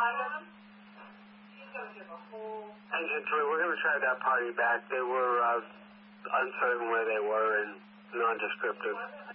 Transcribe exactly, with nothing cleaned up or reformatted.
Engine three, we're going to try that party back. They were uh, uncertain where they were and nondescriptive.